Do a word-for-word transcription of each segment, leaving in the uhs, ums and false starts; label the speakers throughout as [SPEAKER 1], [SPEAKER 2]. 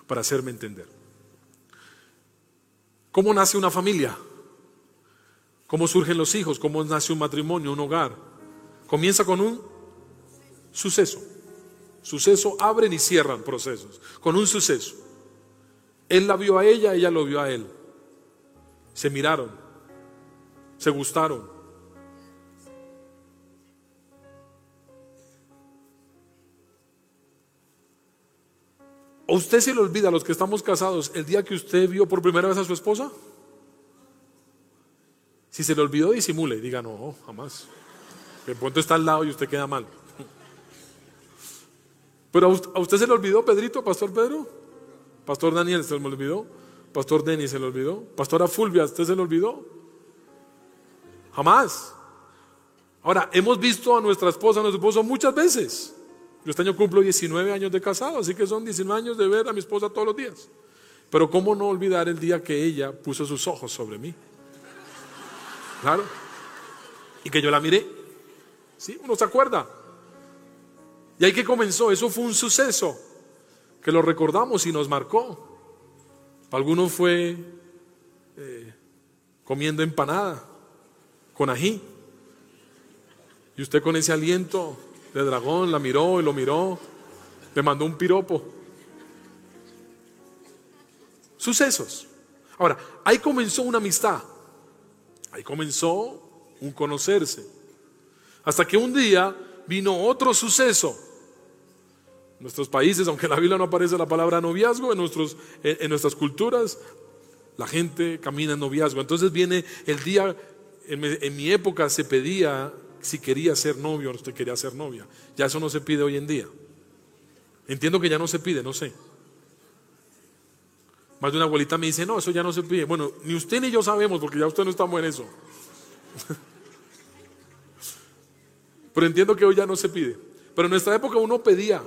[SPEAKER 1] para hacerme entender. ¿Cómo nace una familia? ¿Cómo surgen los hijos? ¿Cómo nace un matrimonio, un hogar? Comienza con un suceso. Suceso, abren y cierran procesos. Con un suceso. Él la vio a ella, ella lo vio a él. Se miraron, se gustaron. ¿O usted se le olvida a los que estamos casados el día que usted vio por primera vez a su esposa? Si se le olvidó, disimule, diga no, jamás. El punto está al lado y usted queda mal. Pero a usted se le olvidó, Pedrito, Pastor Pedro, Pastor Daniel, ¿se le olvidó? Pastor Denis, ¿se le olvidó? Pastora Fulvia, ¿usted se le olvidó? Jamás. Ahora, hemos visto a nuestra esposa, a nuestro esposo muchas veces. Yo este año cumplo diecinueve años de casado, así que son diecinueve años de ver a mi esposa todos los días. Pero ¿cómo no olvidar el día que ella puso sus ojos sobre mí? Claro. Y que yo la miré. ¿Sí? Uno se acuerda. Y ahí que comenzó, eso fue un suceso que lo recordamos y nos marcó. Para algunos fue eh, comiendo empanada con ají. Y usted con ese aliento de dragón la miró y lo miró, le mandó un piropo. Sucesos. Ahora, ahí comenzó una amistad. Ahí comenzó un conocerse. Hasta que un día vino otro suceso. En nuestros países, aunque en la Biblia no aparece la palabra noviazgo, en, nuestros, en, en nuestras culturas la gente camina en noviazgo. Entonces viene el día, en, en mi época se pedía si quería ser novio o usted quería ser novia. Ya eso no se pide hoy en día. Entiendo que ya no se pide, no sé. Más de una abuelita me dice, no, eso ya no se pide. Bueno, ni usted ni yo sabemos porque ya usted no estamos en eso. Pero entiendo que hoy ya no se pide. Pero en nuestra época uno pedía.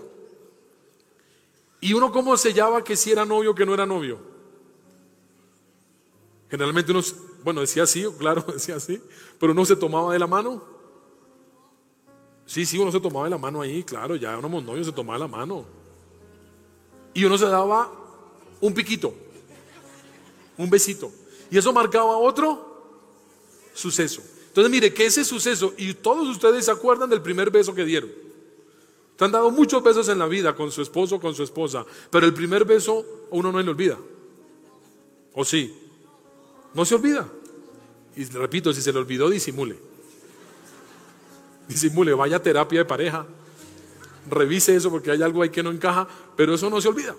[SPEAKER 1] ¿Y uno cómo sellaba que si era novio o que no era novio? Generalmente uno, bueno, decía así, claro, decía así, pero uno se tomaba de la mano. Sí, sí, uno se tomaba de la mano ahí, claro, ya éramos novios, se tomaba de la mano. Y uno se daba un piquito, un besito. Y eso marcaba otro suceso. Entonces mire, que ese suceso, y todos ustedes se acuerdan del primer beso que dieron. Te han dado muchos besos en la vida con su esposo o con su esposa, pero el primer beso uno no le olvida. ¿O sí? No se olvida. Y repito, si se le olvidó, disimule. Disimule, vaya a terapia de pareja. Revise eso porque hay algo ahí que no encaja, pero eso no se olvida.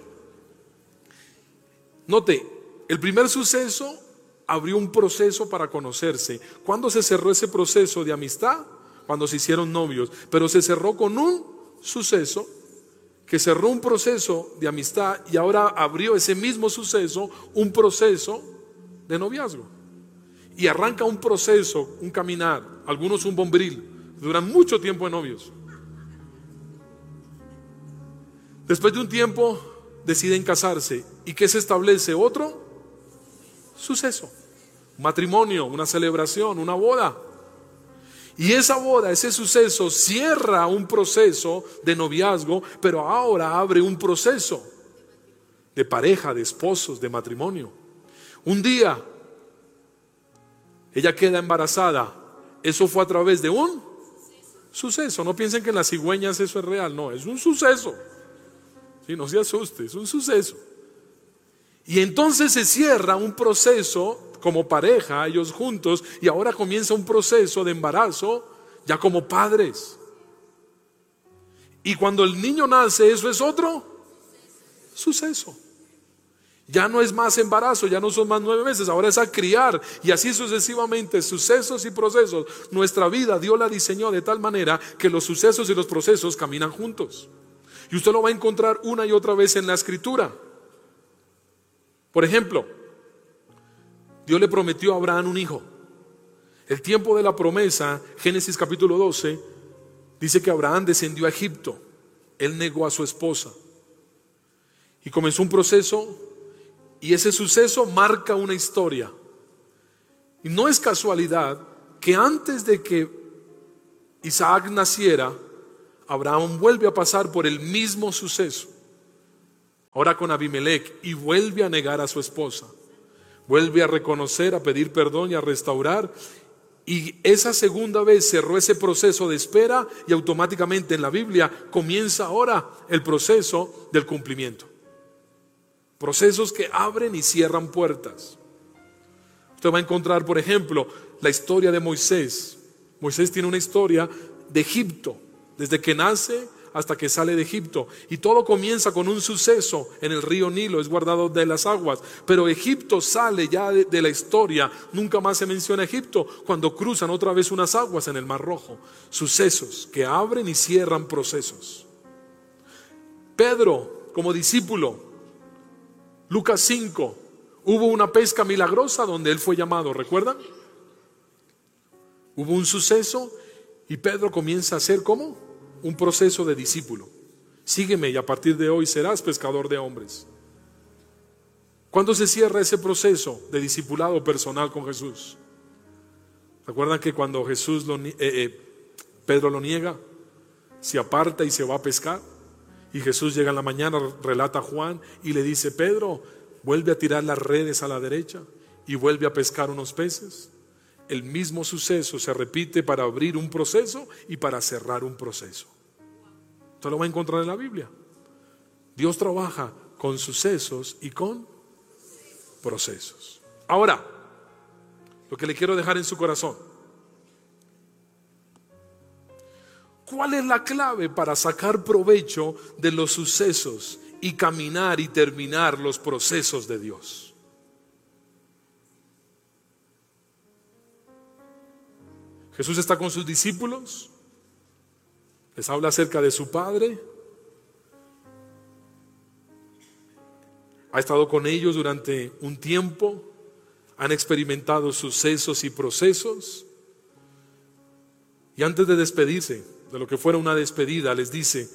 [SPEAKER 1] Note, el primer suceso abrió un proceso para conocerse. ¿Cuándo se cerró ese proceso de amistad? Cuando se hicieron novios, pero se cerró con un suceso que cerró un proceso de amistad y ahora abrió ese mismo suceso un proceso de noviazgo y arranca un proceso, un caminar, algunos un bombril, duran mucho tiempo de novios. Después de un tiempo deciden casarse y ¿qué se establece? Otro suceso, matrimonio, una celebración, una boda. Y esa boda, ese suceso cierra un proceso de noviazgo, pero ahora abre un proceso de pareja, de esposos, de matrimonio. Un día ella queda embarazada. Eso fue a través de un suceso. No piensen que en las cigüeñas eso es real, no, es un suceso. Sí, no se asuste, es un suceso. Y entonces se cierra un proceso como pareja, ellos juntos, y ahora comienza un proceso de embarazo ya como padres. Y cuando el niño nace, eso es otro suceso. Ya no es más embarazo, ya no son más nueve meses, ahora es a criar, y así sucesivamente, sucesos y procesos. Nuestra vida Dios la diseñó de tal manera que los sucesos y los procesos caminan juntos. Y usted lo va a encontrar una y otra vez en la Escritura. Por ejemplo, Dios le prometió a Abraham un hijo. El tiempo de la promesa, Génesis capítulo doce, dice que Abraham descendió a Egipto. Él negó a su esposa. Y comenzó un proceso, y ese suceso marca una historia. Y no es casualidad que antes de que Isaac naciera, Abraham vuelve a pasar por el mismo suceso. Ahora con Abimelech, y vuelve a negar a su esposa. Vuelve a reconocer, a pedir perdón y a restaurar. Y esa segunda vez cerró ese proceso de espera y automáticamente en la Biblia comienza ahora el proceso del cumplimiento. Procesos que abren y cierran puertas. Usted va a encontrar, por ejemplo, la historia de Moisés. Moisés tiene una historia de Egipto, desde que nace hasta que sale de Egipto. Y todo comienza con un suceso en el río Nilo, es guardado de las aguas. Pero Egipto sale ya de, de la historia, nunca más se menciona Egipto, cuando cruzan otra vez unas aguas en el Mar Rojo. Sucesos que abren y cierran procesos. Pedro, como discípulo, Lucas cinco, hubo una pesca milagrosa donde él fue llamado, ¿recuerdan? Hubo un suceso y Pedro comienza a hacer ¿cómo? Un proceso de discípulo. Sígueme y a partir de hoy serás pescador de hombres. ¿Cuándo se cierra ese proceso de discipulado personal con Jesús? ¿Recuerdan que cuando Jesús lo, eh, eh, Pedro lo niega, se aparta y se va a pescar? Y Jesús llega en la mañana, relata a Juan y le dice: Pedro, vuelve a tirar las redes a la derecha y vuelve a pescar unos peces. El mismo suceso se repite para abrir un proceso y para cerrar un proceso. Usted lo va a encontrar en la Biblia. Dios trabaja con sucesos y con procesos. Ahora, lo que le quiero dejar en su corazón: ¿cuál es la clave para sacar provecho de los sucesos y caminar y terminar los procesos de Dios? Jesús está con sus discípulos, les habla acerca de su Padre, ha estado con ellos durante un tiempo, han experimentado sucesos y procesos, y antes de despedirse, de lo que fuera una despedida, les dice: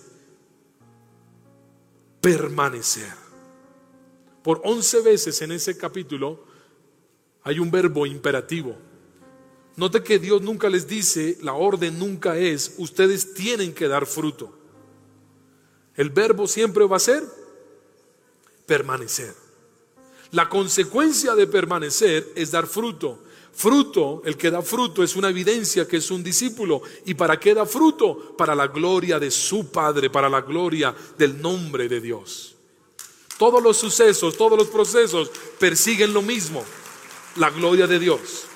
[SPEAKER 1] permanecer. Por once veces en ese capítulo hay un verbo imperativo. Note que Dios nunca les dice, la orden nunca es: ustedes tienen que dar fruto. El verbo siempre va a ser permanecer. La consecuencia de permanecer es dar fruto. Fruto, el que da fruto es una evidencia que es un discípulo. ¿Y para qué da fruto? Para la gloria de su Padre, para la gloria del nombre de Dios. Todos los sucesos, todos los procesos persiguen lo mismo: la gloria de Dios.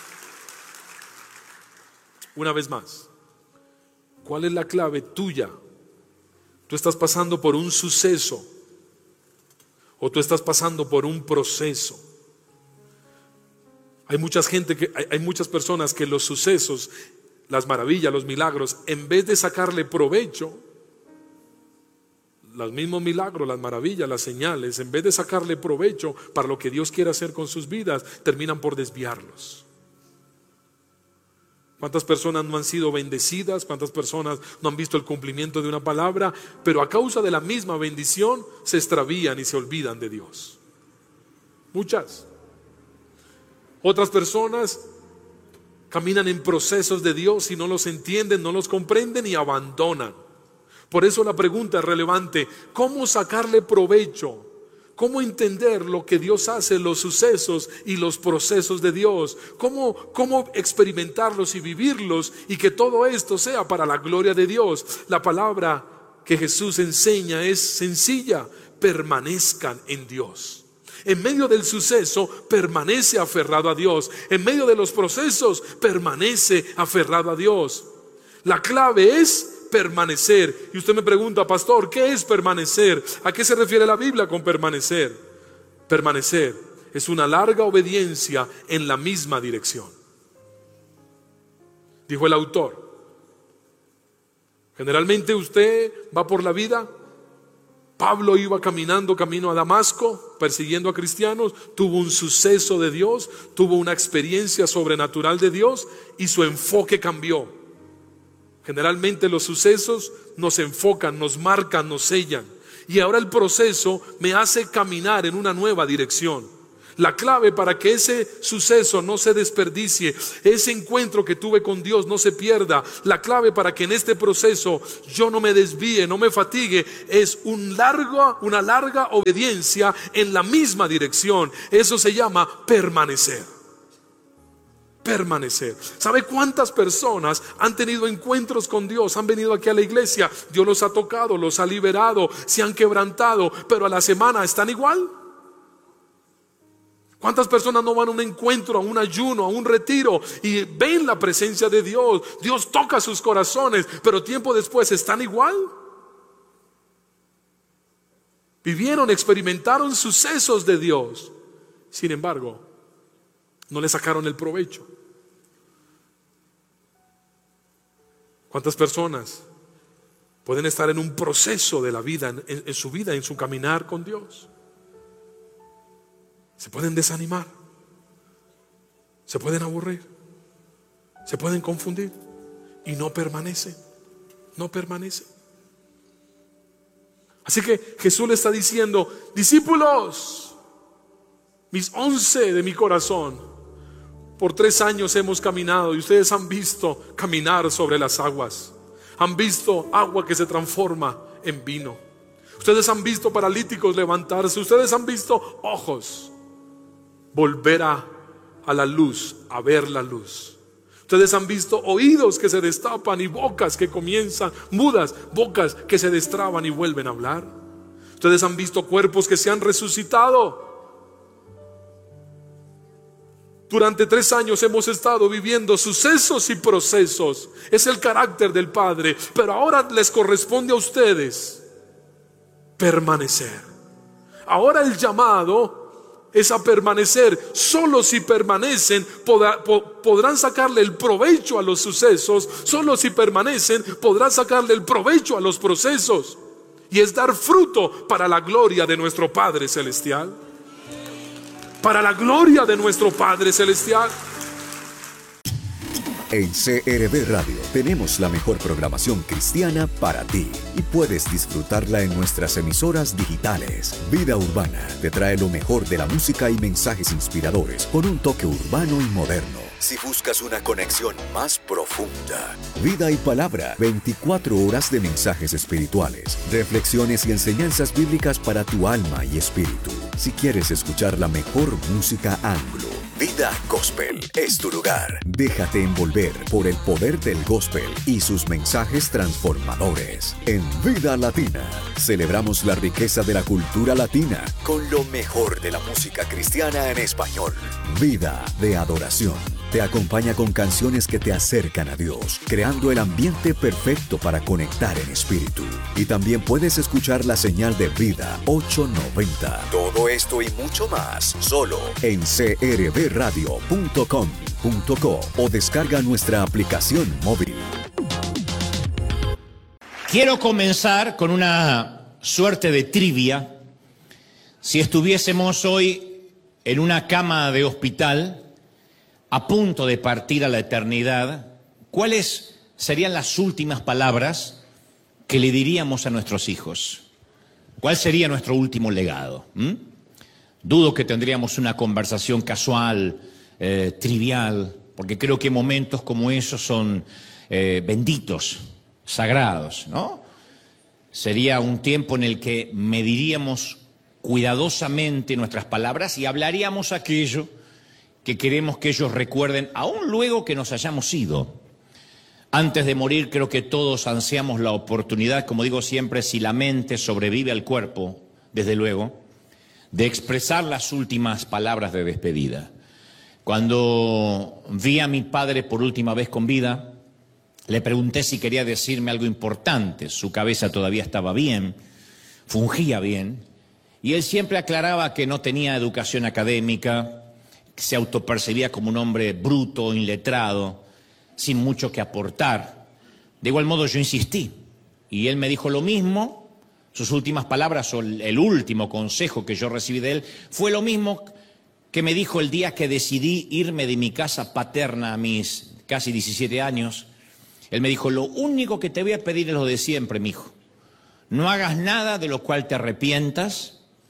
[SPEAKER 1] Una vez más, ¿cuál es la clave tuya? Tú estás pasando por un suceso o tú estás pasando por un proceso. Hay mucha gente que, hay, hay muchas personas que los sucesos, las maravillas, los milagros, en vez de sacarle provecho, los mismos milagros, las maravillas, las señales, en vez de sacarle provecho para lo que Dios quiere hacer con sus vidas, terminan por desviarlos. ¿Cuántas personas no han sido bendecidas? ¿Cuántas personas no han visto el cumplimiento de una palabra? Pero a causa de la misma bendición se extravían y se olvidan de Dios. Muchas. Otras personas caminan en procesos de Dios y no los entienden, no los comprenden y abandonan. Por eso la pregunta es relevante: ¿cómo sacarle provecho? ¿Cómo entender lo que Dios hace, los sucesos y los procesos de Dios? ¿Cómo, cómo experimentarlos y vivirlos y que todo esto sea para la gloria de Dios? La palabra que Jesús enseña es sencilla: permanezcan en Dios. En medio del suceso, permanece aferrado a Dios. En medio de los procesos, permanece aferrado a Dios. La clave es permanecer. Y usted me pregunta: pastor, ¿qué es permanecer? ¿A qué se refiere la Biblia con permanecer? Permanecer es una larga obediencia en la misma dirección. Dijo el autor: generalmente usted va por la vida. Pablo iba caminando camino a Damasco, persiguiendo a cristianos, tuvo un suceso de Dios, tuvo una experiencia sobrenatural de Dios y su enfoque cambió. Generalmente los sucesos nos enfocan, nos marcan, nos sellan. Y ahora el proceso me hace caminar en una nueva dirección. La clave para que ese suceso no se desperdicie, ese encuentro que tuve con Dios no se pierda, la clave para que en este proceso yo no me desvíe, no me fatigue, es un largo, una larga obediencia en la misma dirección. Eso se llama permanecer. Permanecer. ¿Sabe cuántas personas han tenido encuentros con Dios? Han venido aquí a la iglesia, Dios los ha tocado, los ha liberado, se han quebrantado, pero a la semana están igual. ¿Cuántas personas no van a un encuentro, a un ayuno, a un retiro y ven la presencia de Dios? Dios toca sus corazones, pero tiempo después están igual. Vivieron, experimentaron sucesos de Dios. Sin embargo, no le sacaron el provecho. ¿Cuántas personas pueden estar en un proceso de la vida, en, en su vida, en su caminar con Dios? Se pueden desanimar, se pueden aburrir, se pueden confundir y no permanecen, no permanecen. Así que Jesús le está diciendo: discípulos, mis once de mi corazón, por tres años hemos caminado y ustedes han visto caminar sobre las aguas, han visto agua que se transforma en vino, ustedes han visto paralíticos levantarse, ustedes han visto ojos volver a, a la luz, a ver la luz. Ustedes han visto oídos que se destapan y bocas que comienzan, mudas, bocas que se destraban y vuelven a hablar. Ustedes han visto cuerpos que se han resucitado. Durante tres años hemos estado viviendo sucesos y procesos. Es el carácter del Padre, pero ahora les corresponde a ustedes permanecer. Ahora el llamado es a permanecer. Solo si permanecen podrá, po, podrán sacarle el provecho a los sucesos. Solo si permanecen podrán sacarle el provecho a los procesos. Y es dar fruto para la gloria de nuestro Padre Celestial. Para la gloria de nuestro Padre Celestial.
[SPEAKER 2] En C R V Radio tenemos la mejor programación cristiana para ti y puedes disfrutarla en nuestras emisoras digitales. Vida Urbana te trae lo mejor de la música y mensajes inspiradores con un toque urbano y moderno. Si buscas una conexión más profunda, Vida y Palabra, veinticuatro horas de mensajes espirituales, reflexiones y enseñanzas bíblicas para tu alma y espíritu. Si quieres escuchar la mejor música anglo, Vida Gospel es tu lugar. Déjate envolver por el poder del gospel y sus mensajes transformadores. En Vida Latina celebramos la riqueza de la cultura latina con lo mejor de la música cristiana en español. Vida de Adoración te acompaña con canciones que te acercan a Dios, creando el ambiente perfecto para conectar en espíritu. Y también puedes escuchar la señal de Vida ochocientos noventa. Todo esto y mucho más solo en c r v radio punto com punto co o descarga nuestra aplicación móvil.
[SPEAKER 3] Quiero comenzar con una suerte de trivia. Si estuviésemos hoy en una cama de hospital a punto de partir a la eternidad, ¿cuáles serían las últimas palabras que le diríamos a nuestros hijos? ¿Cuál sería nuestro último legado? ¿Mm? Dudo que tendríamos una conversación casual, eh, trivial, porque creo que momentos como esos son eh, benditos, sagrados, ¿no? Sería un tiempo en el que mediríamos cuidadosamente nuestras palabras y hablaríamos aquello que queremos que ellos recuerden, aún luego que nos hayamos ido. Antes de morir, creo que todos ansiamos la oportunidad, como digo siempre, si la mente sobrevive al cuerpo, desde luego, de expresar las últimas palabras de despedida. Cuando vi a mi padre por última vez con vida, le pregunté si quería decirme algo importante. Su cabeza todavía estaba bien, fungía bien, y él siempre aclaraba que no tenía educación académica, que se autopercibía como un hombre bruto, iletrado, sin mucho que aportar. De igual modo yo insistí, y él me dijo lo mismo. Sus últimas palabras, o el último consejo que yo recibí de él, fue lo mismo que me dijo el día que decidí irme de mi casa paterna a mis casi diecisiete años. Él me dijo: lo único que te voy a pedir es lo de siempre, mijo. No hagas nada de lo cual te arrepientas,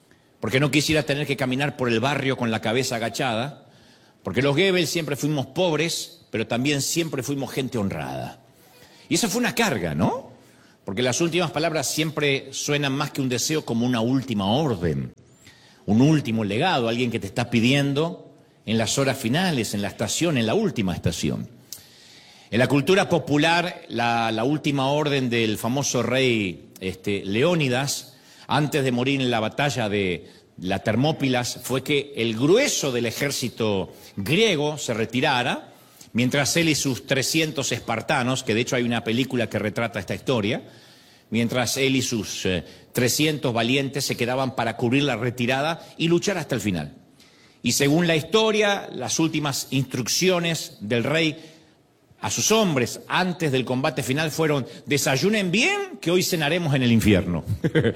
[SPEAKER 3] porque no quisiera tener que caminar por el barrio con la cabeza agachada, porque los Goebbels siempre fuimos pobres, pero también siempre fuimos gente honrada. Y eso fue una carga, ¿no? Porque las últimas palabras siempre suenan más que un deseo como una última orden, un último legado, alguien que te está pidiendo en las horas finales, en la estación, en la última estación. En la cultura popular, la, la última orden del famoso rey este, Leónidas, antes de morir en la batalla de la Termópilas, fue que el grueso del ejército griego se retirara, mientras él y sus trescientos espartanos, que de hecho hay una película que retrata esta historia, mientras él y sus eh, trescientos valientes se quedaban para cubrir la retirada y luchar hasta el final. Y según la historia, las últimas instrucciones del rey a sus hombres antes del combate final fueron: desayunen bien, que hoy cenaremos en el infierno.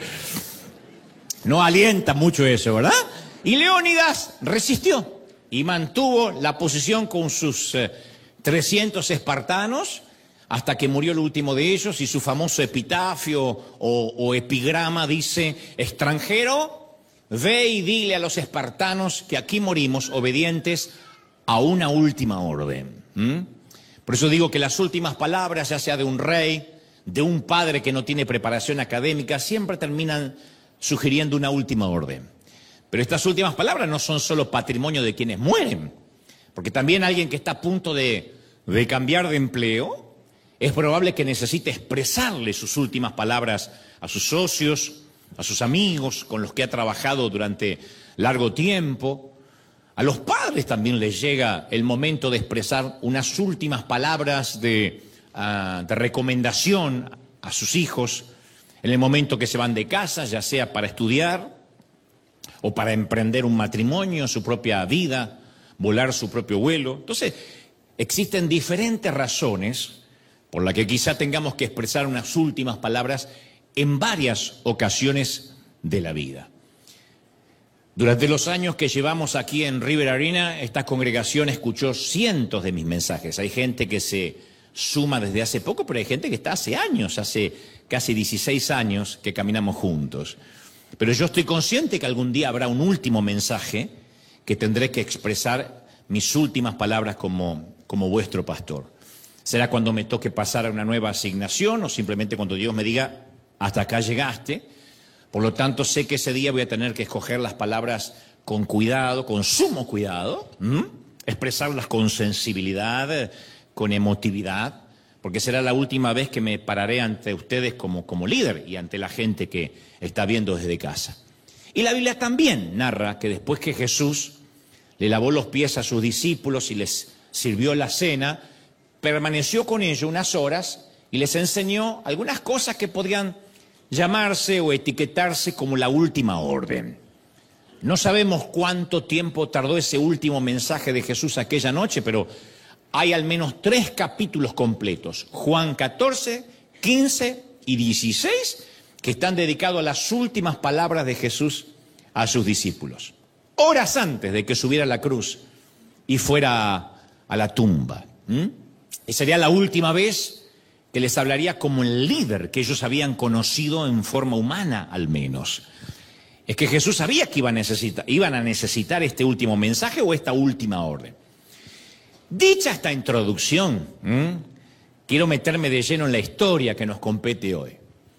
[SPEAKER 3] No alienta mucho eso, ¿verdad? Y Leónidas resistió y mantuvo la posición con sus eh, trescientos espartanos hasta que murió el último de ellos, y su famoso epitafio o, o epigrama dice: extranjero, ve y dile a los espartanos que aquí morimos obedientes a una última orden. ¿Mm? Por eso digo que las últimas palabras, ya sea de un rey, de un padre que no tiene preparación académica, siempre terminan sugiriendo una última orden. Pero estas últimas palabras no son solo patrimonio de quienes mueren, porque también alguien que está a punto de, de cambiar de empleo, es probable que necesite expresarle sus últimas palabras a sus socios, a sus amigos con los que ha trabajado durante largo tiempo. A los padres también les llega el momento de expresar unas últimas palabras de, uh, de recomendación a sus hijos en el momento que se van de casa, ya sea para estudiar o para emprender un matrimonio, su propia vida, volar su propio vuelo. Entonces, existen diferentes razones por las que quizá tengamos que expresar unas últimas palabras en varias ocasiones de la vida. Durante los años que llevamos aquí en River Arena, esta congregación escuchó cientos de mis mensajes. Hay gente que se suma desde hace poco, pero hay gente que está hace años, hace casi dieciséis años que caminamos juntos. Pero yo estoy consciente que algún día habrá un último mensaje que tendré que expresar mis últimas palabras como, como vuestro pastor. Será cuando me toque pasar a una nueva asignación o simplemente cuando Dios me diga: hasta acá llegaste. Por lo tanto, sé que ese día voy a tener que escoger las palabras con cuidado, con sumo cuidado, ¿m? expresarlas con sensibilidad, con emotividad, porque será la última vez que me pararé ante ustedes como, como líder y ante la gente que está viendo desde casa. Y la Biblia también narra que después que Jesús le lavó los pies a sus discípulos y les sirvió la cena, permaneció con ellos unas horas y les enseñó algunas cosas que podrían llamarse o etiquetarse como la última orden. No sabemos cuánto tiempo tardó ese último mensaje de Jesús aquella noche, pero hay al menos tres capítulos completos, Juan catorce, quince y dieciséis, que están dedicados a las últimas palabras de Jesús a sus discípulos, horas antes de que subiera a la cruz y fuera a la tumba. ¿Mm? Y sería la última vez que les hablaría como el líder que ellos habían conocido en forma humana, al menos. Es que Jesús sabía que iban a necesitar, iban a necesitar este último mensaje o esta última orden. Dicha esta introducción, ¿m? quiero meterme de lleno en la historia que nos compete hoy.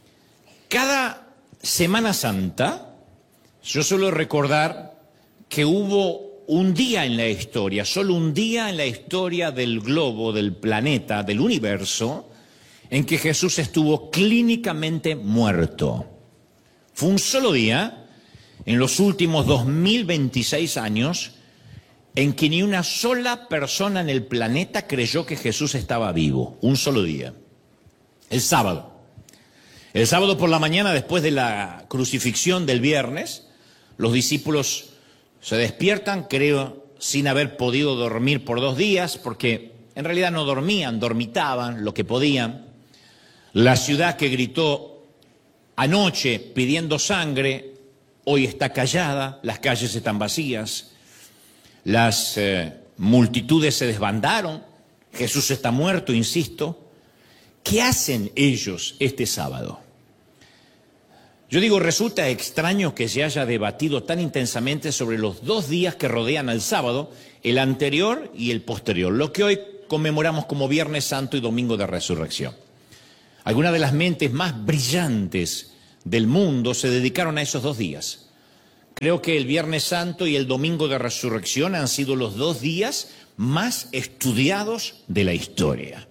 [SPEAKER 3] Cada Semana Santa, yo suelo recordar que hubo un día en la historia, solo un día en la historia del globo, del planeta, del universo, en que Jesús estuvo clínicamente muerto. Fue un solo día, en los últimos dos mil veintiséis años, en que ni una sola persona en el planeta creyó que Jesús estaba vivo. Un solo día. El sábado. El sábado por la mañana, después de la crucifixión del viernes, los discípulos se despiertan, creo, sin haber podido dormir por dos días, porque en realidad no dormían, dormitaban lo que podían. La ciudad que gritó anoche pidiendo sangre, hoy está callada, las calles están vacías, las eh, multitudes se desbandaron, Jesús está muerto, insisto. ¿Qué hacen ellos este sábado? Yo digo, resulta extraño que se haya debatido tan intensamente sobre los dos días que rodean al sábado, el anterior y el posterior, lo que hoy conmemoramos como Viernes Santo y Domingo de Resurrección. Algunas de las mentes más brillantes del mundo se dedicaron a esos dos días. Creo que el Viernes Santo y el Domingo de Resurrección han sido los dos días más estudiados de la historia.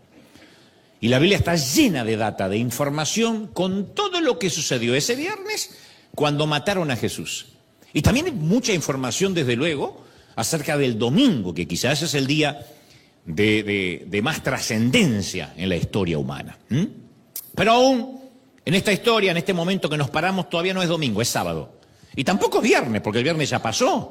[SPEAKER 3] Y la Biblia está llena de data, de información con todo lo que sucedió ese viernes cuando mataron a Jesús. Y también hay mucha información, desde luego, acerca del domingo, que quizás es el día de, de, de más trascendencia en la historia humana. ¿Mm? Pero aún en esta historia, en este momento que nos paramos, todavía no es domingo, es sábado. Y tampoco es viernes, porque el viernes ya pasó.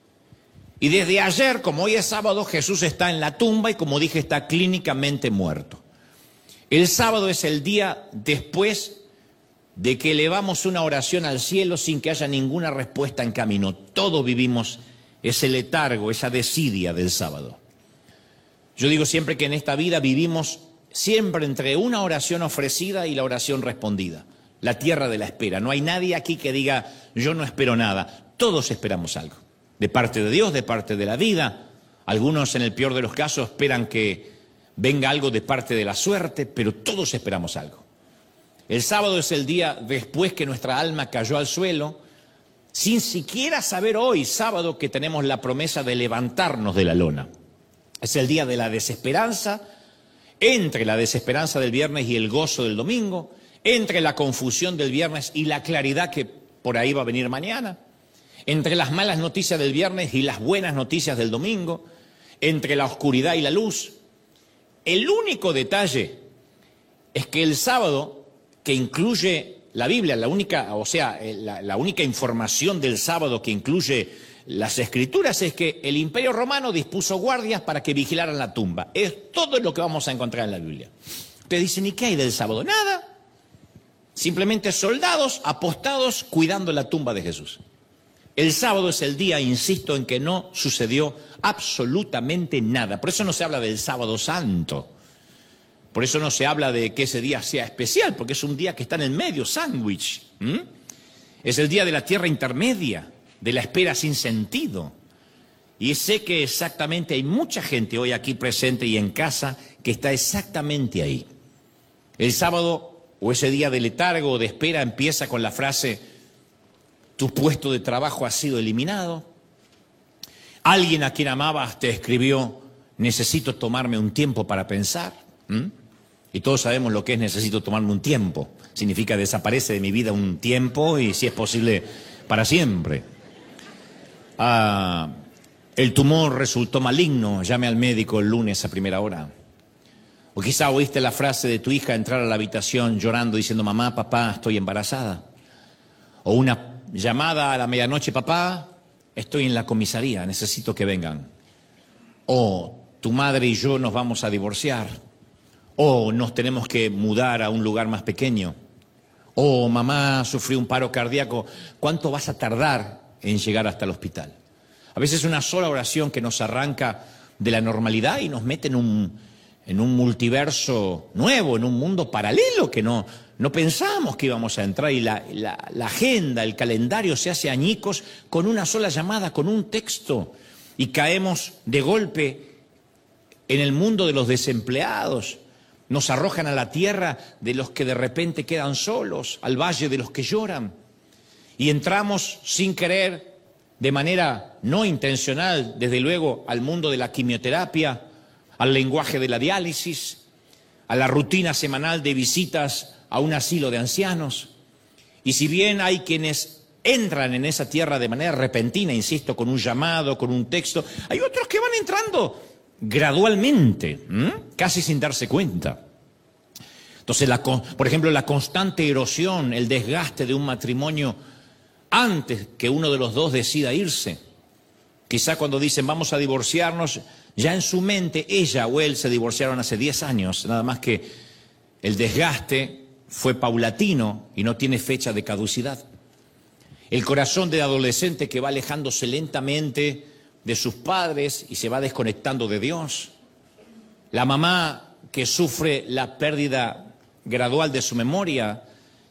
[SPEAKER 3] Y desde ayer, como hoy es sábado, Jesús está en la tumba y, como dije, está clínicamente muerto. El sábado es el día después de que elevamos una oración al cielo sin que haya ninguna respuesta en camino. Todos vivimos ese letargo, esa desidia del sábado. Yo digo siempre que en esta vida vivimos siempre entre una oración ofrecida y la oración respondida. La tierra de la espera. No hay nadie aquí que diga, yo no espero nada. Todos esperamos algo. De parte de Dios, de parte de la vida. Algunos, en el peor de los casos, esperan que venga algo de parte de la suerte, pero todos esperamos algo. El sábado es el día después que nuestra alma cayó al suelo, sin siquiera saber hoy, sábado, que tenemos la promesa de levantarnos de la lona. Es el día de la desesperanza, entre la desesperanza del viernes y el gozo del domingo, entre la confusión del viernes y la claridad que por ahí va a venir mañana, entre las malas noticias del viernes y las buenas noticias del domingo, entre la oscuridad y la luz. El único detalle es que el sábado, que incluye la Biblia, la única, o sea, la, la única información del sábado que incluye las Escrituras, es que el Imperio Romano dispuso guardias para que vigilaran la tumba. Es todo lo que vamos a encontrar en la Biblia. Ustedes dicen, ¿y qué hay del sábado? Nada. Simplemente soldados apostados cuidando la tumba de Jesús. El sábado es el día, insisto, en que no sucedió absolutamente nada. Por eso no se habla del sábado santo. Por eso no se habla de que ese día sea especial, porque es un día que está en el medio, sándwich. ¿Mm? Es el día de la tierra intermedia, de la espera sin sentido. Y sé que exactamente hay mucha gente hoy aquí presente y en casa que está exactamente ahí. El sábado, o ese día de letargo o de espera, empieza con la frase: tu puesto de trabajo ha sido eliminado. Alguien a quien amabas te escribió: necesito tomarme un tiempo para pensar. ¿Mm? Y todos sabemos lo que es necesito tomarme un tiempo. Significa desaparece de mi vida un tiempo y, si es posible, para siempre. Ah, el tumor resultó maligno, llame al médico el lunes a primera hora. O quizá oíste la frase de tu hija entrar a la habitación llorando diciendo: mamá, papá, estoy embarazada. O una llamada a la medianoche: papá, estoy en la comisaría, necesito que vengan. O tu madre y yo nos vamos a divorciar. O nos tenemos que mudar a un lugar más pequeño. O mamá sufrió un paro cardíaco. ¿Cuánto vas a tardar en llegar hasta el hospital? A veces una sola oración que nos arranca de la normalidad y nos mete en un, en un multiverso nuevo, en un mundo paralelo que no, no pensamos que íbamos a entrar. Y la, la, la agenda, el calendario se hace añicos con una sola llamada, con un texto. Y caemos de golpe en el mundo de los desempleados. Nos arrojan a la tierra de los que de repente quedan solos, al valle de los que lloran. Y entramos sin querer, de manera no intencional, desde luego, al mundo de la quimioterapia, al lenguaje de la diálisis, a la rutina semanal de visitas a un asilo de ancianos. Y si bien hay quienes entran en esa tierra de manera repentina, insisto, con un llamado, con un texto, hay otros que van entrando gradualmente, ¿m? casi sin darse cuenta. Entonces, la, por ejemplo, la constante erosión, el desgaste de un matrimonio antes que uno de los dos decida irse. Quizá cuando dicen vamos a divorciarnos, ya en su mente ella o él se divorciaron hace diez años, nada más que el desgaste fue paulatino y no tiene fecha de caducidad. El corazón del adolescente que va alejándose lentamente de sus padres y se va desconectando de Dios. La mamá que sufre la pérdida gradual de su memoria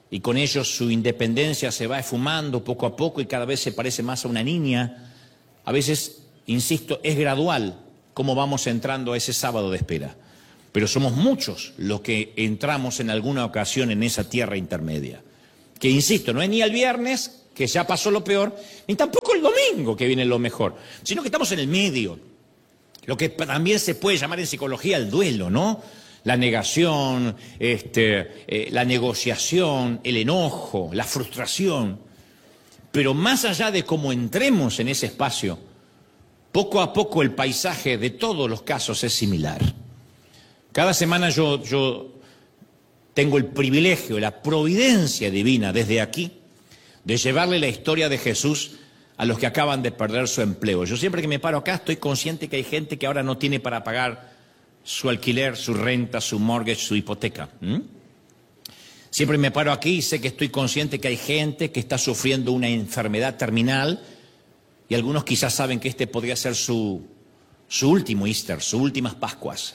[SPEAKER 3] y con ellos su independencia se va esfumando poco a poco y cada vez se parece más a una niña. A veces, insisto, es gradual cómo vamos entrando a ese sábado de espera. Pero somos muchos los que entramos en alguna ocasión en esa tierra intermedia. Que, insisto, no es ni el viernes, que ya pasó lo peor, ni tampoco el domingo, que viene lo mejor, sino que estamos en el medio. Lo que también se puede llamar en psicología el duelo, ¿no? La negación, este, eh, la negociación, el enojo, la frustración. Pero más allá de cómo entremos en ese espacio, poco a poco el paisaje de todos los casos es similar. Cada semana yo, yo tengo el privilegio, la providencia divina desde aquí, de llevarle la historia de Jesús a los que acaban de perder su empleo. Yo siempre que me paro acá estoy consciente que hay gente que ahora no tiene para pagar su alquiler, su renta, su mortgage, su hipoteca. ¿Mm? Siempre me paro aquí y sé que estoy consciente que hay gente que está sufriendo una enfermedad terminal y algunos quizás saben que este podría ser su, su último Easter, sus últimas Pascuas.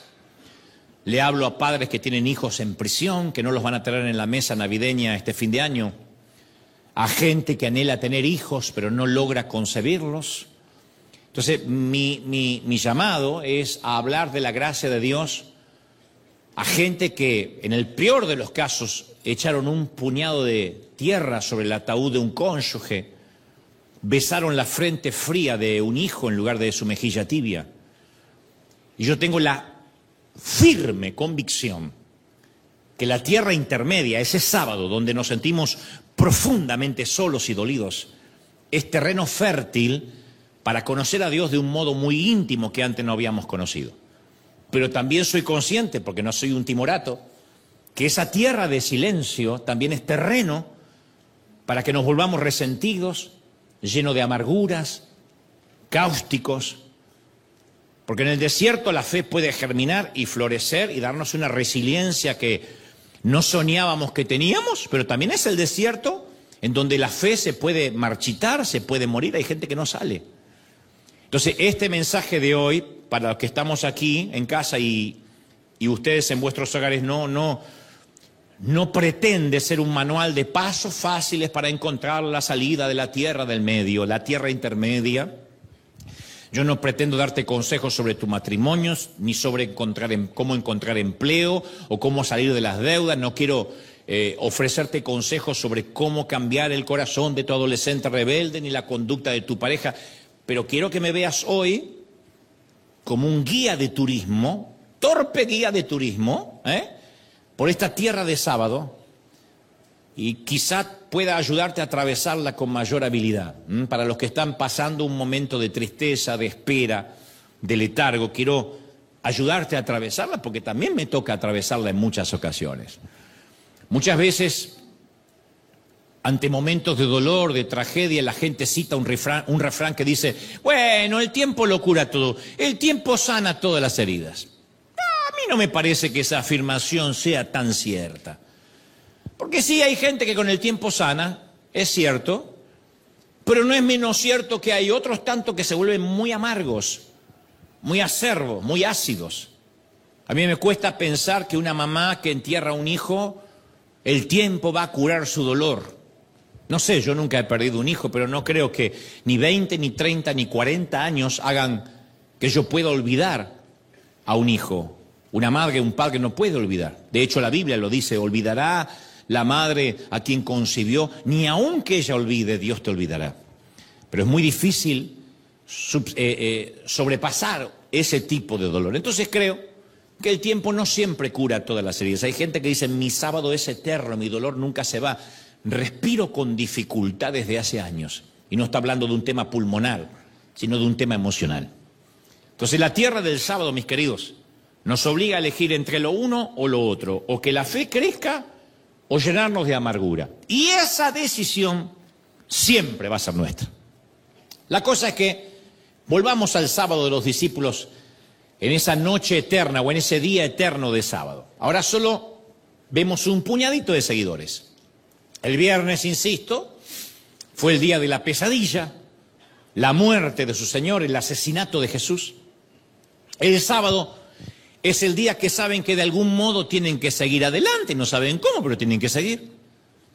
[SPEAKER 3] Le hablo a padres que tienen hijos en prisión, que no los van a tener en la mesa navideña este fin de año, a gente que anhela tener hijos pero no logra concebirlos. Entonces, mi, mi, mi llamado es a hablar de la gracia de Dios a gente que, en el peor de los casos, echaron un puñado de tierra sobre el ataúd de un cónyuge, besaron la frente fría de un hijo en lugar de su mejilla tibia. Y yo tengo la firme convicción que la tierra intermedia, ese sábado donde nos sentimos profundamente solos y dolidos, es terreno fértil para conocer a Dios de un modo muy íntimo que antes no habíamos conocido. Pero también soy consciente, porque no soy un timorato, que esa tierra de silencio también es terreno para que nos volvamos resentidos, llenos de amarguras, cáusticos, porque en el desierto la fe puede germinar y florecer y darnos una resiliencia que no soñábamos que teníamos, pero también es el desierto en donde la fe se puede marchitar, se puede morir, hay gente que no sale. Entonces, este mensaje de hoy, para los que estamos aquí en casa y, y ustedes en vuestros hogares, no, no, no pretende ser un manual de pasos fáciles para encontrar la salida de la tierra del medio, la tierra intermedia. Yo no pretendo darte consejos sobre tu matrimonio, ni sobre encontrar, cómo encontrar empleo o cómo salir de las deudas. No quiero eh, ofrecerte consejos sobre cómo cambiar el corazón de tu adolescente rebelde, ni la conducta de tu pareja. Pero quiero que me veas hoy como un guía de turismo, torpe guía de turismo, ¿eh? por esta tierra de sábado, y quizá pueda ayudarte a atravesarla con mayor habilidad. ¿Mm? Para los que están pasando un momento de tristeza, de espera, de letargo, quiero ayudarte a atravesarla porque también me toca atravesarla en muchas ocasiones. Muchas veces, ante momentos de dolor, de tragedia, la gente cita un refrán, un refrán que dice, bueno, el tiempo lo cura todo, el tiempo sana todas las heridas. A mí no me parece que esa afirmación sea tan cierta. Porque sí hay gente que con el tiempo sana, es cierto, pero no es menos cierto que hay otros tantos que se vuelven muy amargos, muy acerbos, muy ácidos. A mí me cuesta pensar que una mamá que entierra a un hijo, el tiempo va a curar su dolor. No sé, yo nunca he perdido un hijo, pero no creo que ni veinte, ni treinta, ni cuarenta años hagan que yo pueda olvidar a un hijo. Una madre, un padre no puede olvidar. De hecho, la Biblia lo dice, olvidará la madre a quien concibió, ni aun que ella olvide, Dios te olvidará. Pero es muy difícil sub, eh, eh, sobrepasar ese tipo de dolor. Entonces creo que el tiempo no siempre cura todas las heridas. Hay gente que dice, mi sábado es eterno, mi dolor nunca se va. Respiro con dificultad desde hace años. Y no está hablando de un tema pulmonar, sino de un tema emocional. Entonces la tierra del sábado, mis queridos, nos obliga a elegir entre lo uno o lo otro. O que la fe crezca o llenarnos de amargura. Y esa decisión siempre va a ser nuestra. La cosa es que volvamos al sábado de los discípulos en esa noche eterna o en ese día eterno de sábado. Ahora solo vemos un puñadito de seguidores. El viernes, insisto, fue el día de la pesadilla, la muerte de su Señor, el asesinato de Jesús. El sábado es el día que saben que de algún modo tienen que seguir adelante, no saben cómo, pero tienen que seguir.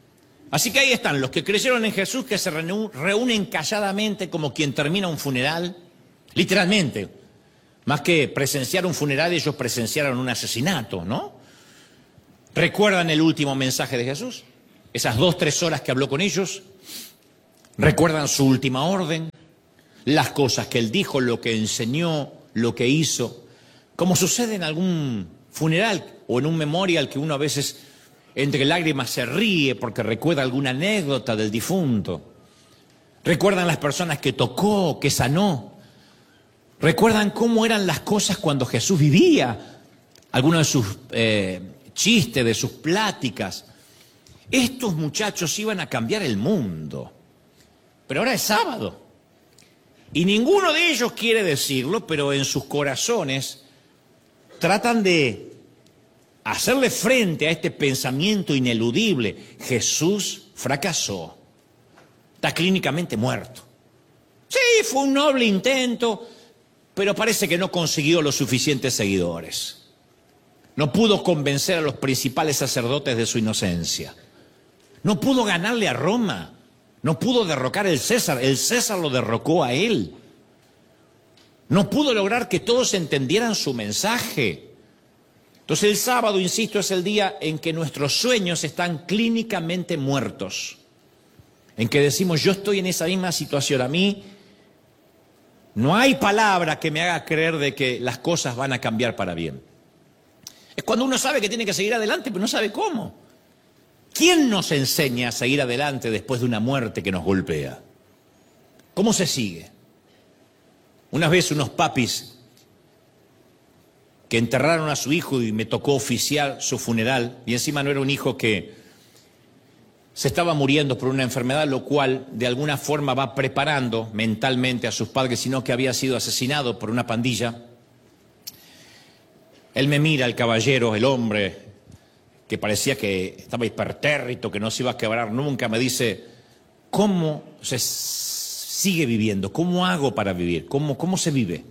[SPEAKER 3] Así que ahí están los que creyeron en Jesús, que se reúnen calladamente como quien termina un funeral, literalmente. Más que presenciar un funeral, ellos presenciaron un asesinato, ¿no? ¿Recuerdan el último mensaje de Jesús? Esas dos, tres horas que habló con ellos. ¿Recuerdan su última orden? Las cosas que él dijo, lo que enseñó, lo que hizo. Como sucede en algún funeral o en un memorial que uno a veces entre lágrimas se ríe porque recuerda alguna anécdota del difunto. Recuerdan las personas que tocó, que sanó. Recuerdan cómo eran las cosas cuando Jesús vivía. Algunos de sus eh, chistes, de sus pláticas. Estos muchachos iban a cambiar el mundo. Pero ahora es sábado. Y ninguno de ellos quiere decirlo, pero en sus corazones tratan de hacerle frente a este pensamiento ineludible. Jesús fracasó. Está clínicamente muerto. Sí, fue un noble intento, pero parece que no consiguió los suficientes seguidores. No pudo convencer a los principales sacerdotes de su inocencia. No pudo ganarle a Roma. No pudo derrocar el César. El César lo derrocó a él. No pudo lograr que todos entendieran su mensaje. Entonces el sábado, insisto, es el día en que nuestros sueños están clínicamente muertos. En que decimos, yo estoy en esa misma situación. A mí no hay palabra que me haga creer de que las cosas van a cambiar para bien. Es cuando uno sabe que tiene que seguir adelante, pero no sabe cómo. ¿Quién nos enseña a seguir adelante después de una muerte que nos golpea? ¿Cómo se sigue? Unas veces unos papis que enterraron a su hijo y me tocó oficiar su funeral, y encima no era un hijo que se estaba muriendo por una enfermedad, lo cual de alguna forma va preparando mentalmente a sus padres, sino que había sido asesinado por una pandilla. Él me mira, el caballero, el hombre, que parecía que estaba hipertérrito, que no se iba a quebrar nunca, me dice, ¿cómo se sigue viviendo? ¿Cómo hago para vivir? ¿Cómo, cómo se vive?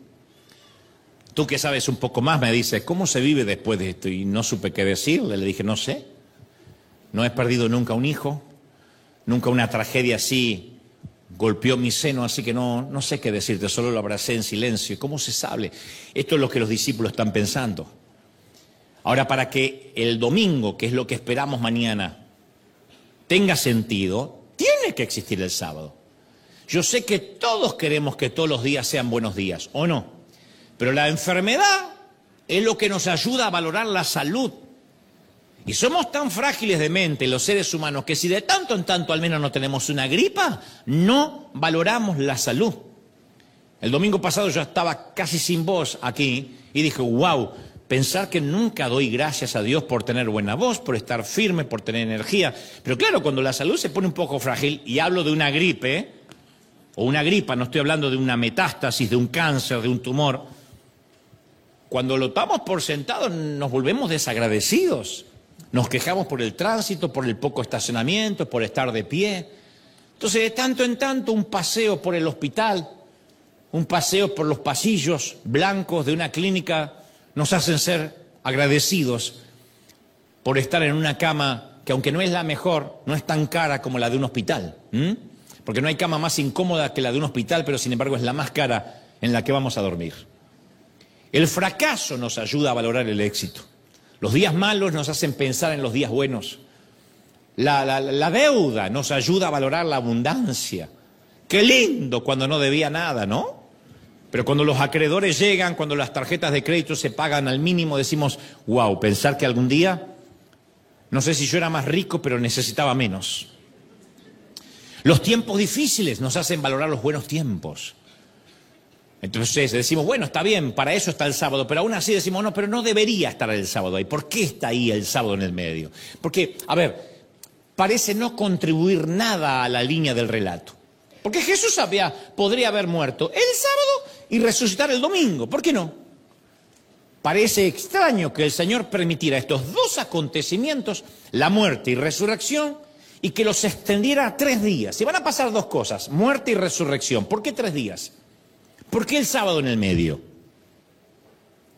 [SPEAKER 3] Tú que sabes un poco más, me dice, ¿cómo se vive después de esto? Y no supe qué decirle, le dije, no sé. No he perdido nunca un hijo, nunca una tragedia así golpeó mi seno, así que no, no sé qué decirte, solo lo abracé en silencio. ¿Cómo se sabe? Esto es lo que los discípulos están pensando. Ahora, para que el domingo, que es lo que esperamos mañana, tenga sentido, tiene que existir el sábado. Yo sé que todos queremos que todos los días sean buenos días, ¿o no? Pero la enfermedad es lo que nos ayuda a valorar la salud. Y somos tan frágiles de mente los seres humanos que si de tanto en tanto al menos no tenemos una gripa, no valoramos la salud. El domingo pasado yo estaba casi sin voz aquí y dije, wow, pensar que nunca doy gracias a Dios por tener buena voz, por estar firme, por tener energía. Pero claro, cuando la salud se pone un poco frágil, y hablo de una gripe, o una gripa, no estoy hablando de una metástasis, de un cáncer, de un tumor, cuando lo damos por sentado nos volvemos desagradecidos. Nos quejamos por el tránsito, por el poco estacionamiento, por estar de pie. Entonces, de tanto en tanto, un paseo por el hospital, un paseo por los pasillos blancos de una clínica, nos hacen ser agradecidos por estar en una cama que, aunque no es la mejor, no es tan cara como la de un hospital. ¿Mm? Porque no hay cama más incómoda que la de un hospital, pero sin embargo es la más cara en la que vamos a dormir. El fracaso nos ayuda a valorar el éxito. Los días malos nos hacen pensar en los días buenos. La, la, la deuda nos ayuda a valorar la abundancia. Qué lindo cuando no debía nada, ¿no? Pero cuando los acreedores llegan, cuando las tarjetas de crédito se pagan al mínimo, decimos, wow, pensar que algún día, no sé si yo era más rico, pero necesitaba menos. Los tiempos difíciles nos hacen valorar los buenos tiempos. Entonces decimos, bueno, está bien, para eso está el sábado, pero aún así decimos, no, pero no debería estar el sábado ahí. ¿Por qué está ahí el sábado en el medio? Porque, a ver, parece no contribuir nada a la línea del relato. Porque Jesús había, podría haber muerto el sábado y resucitar el domingo. ¿Por qué no? Parece extraño que el Señor permitiera estos dos acontecimientos, la muerte y resurrección, y que los extendiera a tres días. Si van a pasar dos cosas, muerte y resurrección, ¿por qué tres días? ¿Por qué el sábado en el medio?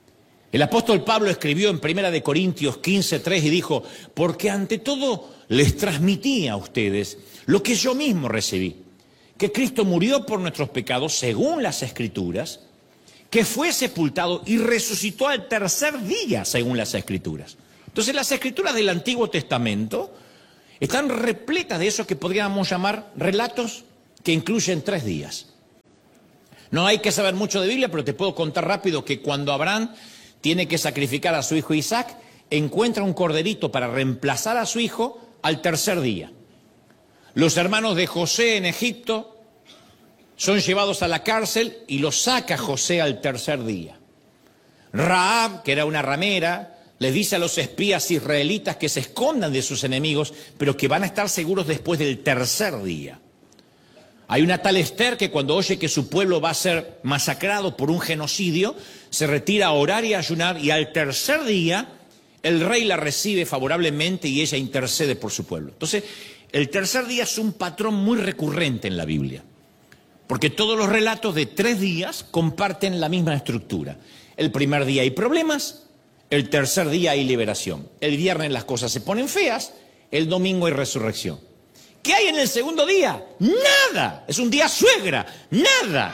[SPEAKER 3] El apóstol Pablo escribió en primera de Corintios quince, tres y dijo, porque ante todo les transmití a ustedes lo que yo mismo recibí, que Cristo murió por nuestros pecados según las Escrituras, que fue sepultado y resucitó al tercer día según las Escrituras. Entonces las Escrituras del Antiguo Testamento están repletas de eso que podríamos llamar relatos que incluyen tres días. No hay que saber mucho de Biblia, pero te puedo contar rápido que cuando Abraham tiene que sacrificar a su hijo Isaac, encuentra un corderito para reemplazar a su hijo al tercer día. Los hermanos de José en Egipto son llevados a la cárcel y los saca José al tercer día. Rahab, que era una ramera, les dice a los espías israelitas que se escondan de sus enemigos, pero que van a estar seguros después del tercer día. Hay una tal Esther que cuando oye que su pueblo va a ser masacrado por un genocidio, se retira a orar y a ayunar, y al tercer día el rey la recibe favorablemente y ella intercede por su pueblo. Entonces, el tercer día es un patrón muy recurrente en la Biblia, porque todos los relatos de tres días comparten la misma estructura. El primer día hay problemas, el tercer día hay liberación. El viernes las cosas se ponen feas, el domingo hay resurrección. ¿Qué hay en el segundo día? Nada. Es un día suegra. Nada.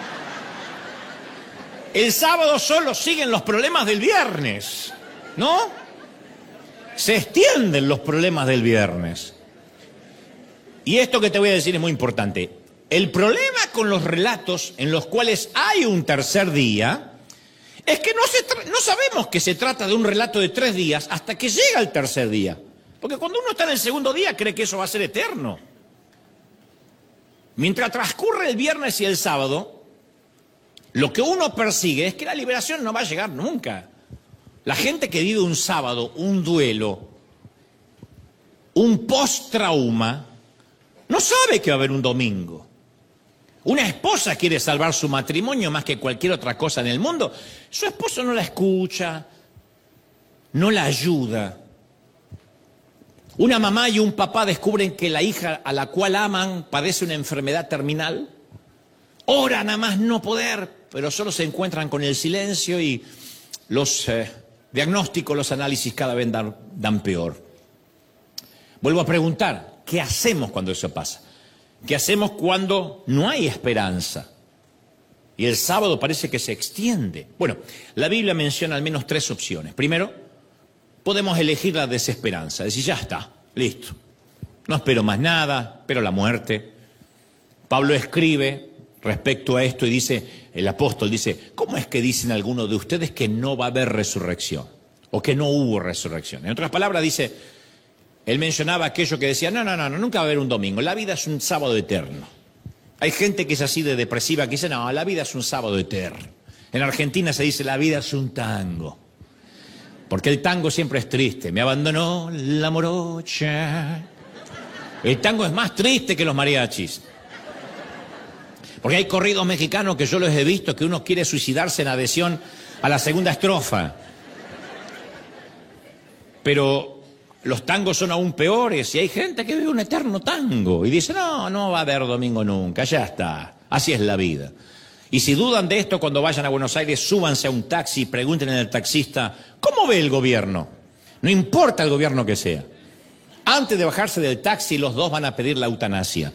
[SPEAKER 3] El sábado solo siguen los problemas del viernes, ¿no? Se extienden los problemas del viernes. Y esto que te voy a decir es muy importante. El problema con los relatos en los cuales hay un tercer día es que no, se tra- no sabemos que se trata de un relato de tres días hasta que llega el tercer día. Porque cuando uno está en el segundo día cree que eso va a ser eterno. Mientras transcurre el viernes y el sábado, lo que uno persigue es que la liberación no va a llegar nunca. La gente que vive un sábado, un duelo, un post-trauma, no sabe que va a haber un domingo. Una esposa quiere salvar su matrimonio más que cualquier otra cosa en el mundo. Su esposo no la escucha, no la ayuda. Una mamá y un papá descubren que la hija a la cual aman padece una enfermedad terminal. Oran a más no poder, pero solo se encuentran con el silencio y los eh, diagnósticos, los análisis cada vez dan, dan peor. Vuelvo a preguntar, ¿qué hacemos cuando eso pasa? ¿Qué hacemos cuando no hay esperanza? Y el sábado parece que se extiende. Bueno, la Biblia menciona al menos tres opciones. Primero, podemos elegir la desesperanza, decir, ya está, listo. No espero más nada, espero la muerte. Pablo escribe respecto a esto y dice, el apóstol dice, ¿cómo es que dicen algunos de ustedes que no va a haber resurrección? O que no hubo resurrección. En otras palabras dice, él mencionaba aquello que decía, no, no, no, nunca va a haber un domingo, la vida es un sábado eterno. Hay gente que es así de depresiva que dice, no, la vida es un sábado eterno. En Argentina se dice, la vida es un tango. Porque el tango siempre es triste. Me abandonó la morocha. El tango es más triste que los mariachis. Porque hay corridos mexicanos que yo los he visto que uno quiere suicidarse en adhesión a la segunda estrofa. Pero los tangos son aún peores y hay gente que vive un eterno tango y dice, no, no va a haber domingo nunca, ya está. Así es la vida. Y si dudan de esto, cuando vayan a Buenos Aires, súbanse a un taxi y pregunten al taxista, ¿cómo ve el gobierno? No importa el gobierno que sea. Antes de bajarse del taxi, los dos van a pedir la eutanasia.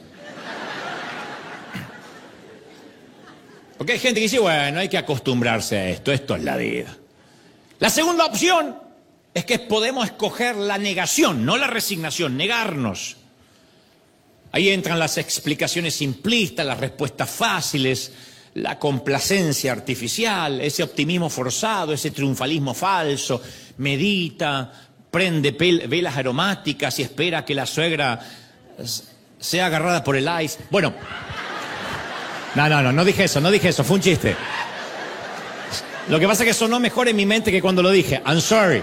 [SPEAKER 3] Porque hay gente que dice, bueno, hay que acostumbrarse a esto, esto es la vida. La segunda opción es que podemos escoger la negación, no la resignación, negarnos. Ahí entran las explicaciones simplistas, las respuestas fáciles, la complacencia artificial, ese optimismo forzado, ese triunfalismo falso. Medita, prende velas aromáticas y espera que la suegra sea agarrada por el ice. Bueno, no, no, no, no dije eso, no dije eso, fue un chiste. Lo que pasa es que sonó mejor en mi mente que cuando lo dije. I'm sorry.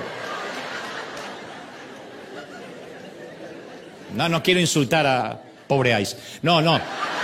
[SPEAKER 3] No, no quiero insultar a pobre Ice. No, no.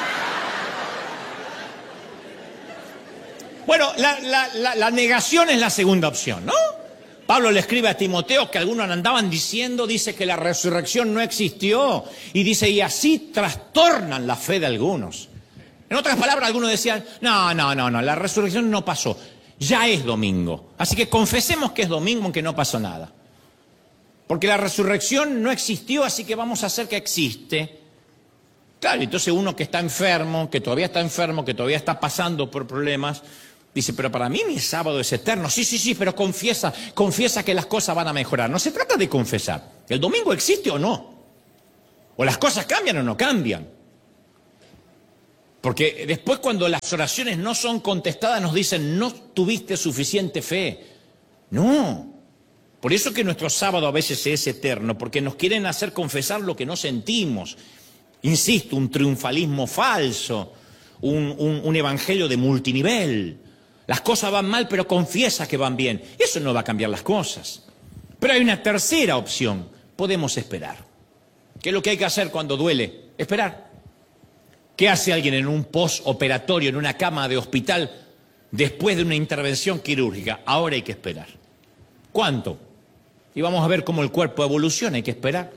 [SPEAKER 3] Bueno, la, la, la, la negación es la segunda opción, ¿no? Pablo le escribe a Timoteo que algunos andaban diciendo, dice que la resurrección no existió. Y dice, y así trastornan la fe de algunos. En otras palabras, algunos decían, no, no, no, no, la resurrección no pasó. Ya es domingo. Así que confesemos que es domingo aunque no pasó nada. Porque la resurrección no existió, así que vamos a hacer que existe. Claro, entonces uno que está enfermo, que todavía está enfermo, que todavía está pasando por problemas, dice, pero para mí mi sábado es eterno. Sí, sí, sí, pero confiesa, confiesa que las cosas van a mejorar. No se trata de confesar. ¿El domingo existe o no? O las cosas cambian o no cambian. Porque después cuando las oraciones no son contestadas nos dicen, no tuviste suficiente fe. No. Por eso que nuestro sábado a veces es eterno, porque nos quieren hacer confesar lo que no sentimos. Insisto, un triunfalismo falso, un, un, un evangelio de multinivel. Las cosas van mal, pero confiesa que van bien. Eso no va a cambiar las cosas. Pero hay una tercera opción. Podemos esperar. ¿Qué es lo que hay que hacer cuando duele? Esperar. ¿Qué hace alguien en un postoperatorio, en una cama de hospital, después de una intervención quirúrgica? Ahora hay que esperar. ¿Cuánto? Y vamos a ver cómo el cuerpo evoluciona, hay que esperar.